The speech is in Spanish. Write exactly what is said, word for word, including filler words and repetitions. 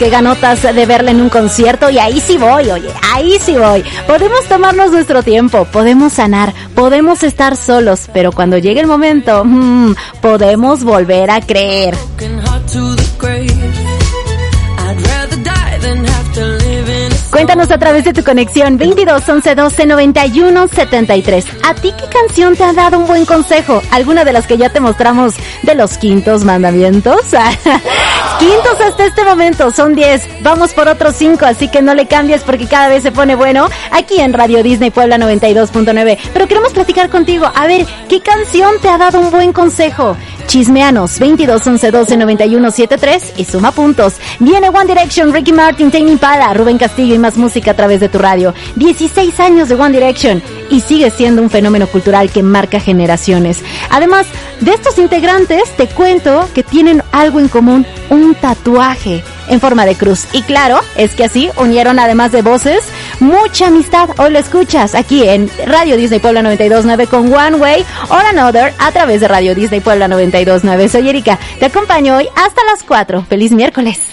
qué ganotas de verla en un concierto y ahí sí voy, oye, ahí sí voy. Podemos tomarnos nuestro tiempo, podemos sanar, podemos estar solos, pero cuando llegue el momento, mmm, podemos volver a creer. Cuéntanos a través de tu conexión veintidós once doce noventa y uno setenta y tres. ¿A ti qué canción te ha dado un buen consejo? ¿Alguna de las que ya te mostramos de los quintos mandamientos? Quintos hasta este momento, son diez. Vamos por otros cinco, así que no le cambies porque cada vez se pone bueno aquí en Radio Disney Puebla noventa y dos punto nueve. Pero queremos platicar contigo. A ver, ¿qué canción te ha dado un buen consejo? Chismeanos, veintidós once doce noventa y uno setenta y tres y suma puntos. Viene One Direction, Ricky Martin, Tame Impala, Rubén Castillo y más música a través de tu radio. dieciséis años de One Direction y sigue siendo un fenómeno cultural que marca generaciones. Además, de estos integrantes te cuento que tienen algo en común, un tatuaje en forma de cruz. Y claro, es que así unieron, además de voces, mucha amistad. Hoy lo escuchas aquí en Radio Disney Puebla noventa y dos punto nueve con One Way or Another a través de Radio Disney Puebla noventa y dos punto nueve. Soy Erika, te acompaño hoy hasta las cuatro. ¡Feliz miércoles!